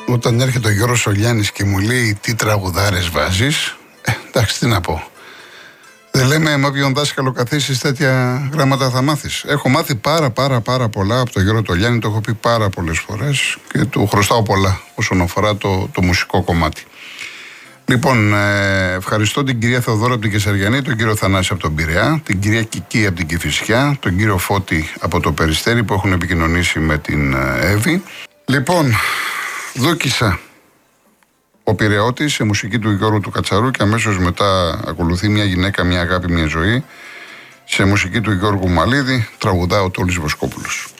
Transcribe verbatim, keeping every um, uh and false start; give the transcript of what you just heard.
Όταν έρχεται ο Γιώργος Σολιάνης και μου λέει τι τραγουδάρες βάζεις, ε, εντάξει, τι να πω. Δεν λέμε με όποιον δάσκαλο καθίσεις τέτοια γράμματα θα μάθεις. Έχω μάθει πάρα πάρα πάρα πολλά από τον Γιώργο Τολιάνη, το έχω πει πάρα πολλές φορές και του χρωστάω πολλά όσον αφορά το, το μουσικό κομμάτι. Λοιπόν, ε, ευχαριστώ την κυρία Θεοδόρα από την Κεσαριανή, τον κύριο Θανάση από τον Πειραιά, την κυρία Κική από την Κηφισιά, τον κύριο Φώτη από το Περιστέρι που έχουν επικοινωνήσει με την Εύη. Λοιπόν, Δούκησα ο Πειραιώτης σε μουσική του Γιώργου του Κατσαρού και αμέσως μετά ακολουθεί μια γυναίκα, μια αγάπη, μια ζωή σε μουσική του Γιώργου Μαλίδη, τραγουδά ο Τόλης Βοσκόπουλος.